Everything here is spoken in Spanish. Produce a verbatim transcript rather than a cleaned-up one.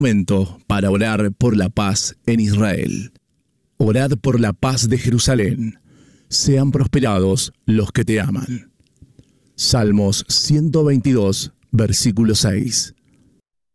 Momento para orar por la paz en Israel. Orad por la paz de Jerusalén. Sean prosperados los que te aman. Salmos ciento veintidós, versículo seis.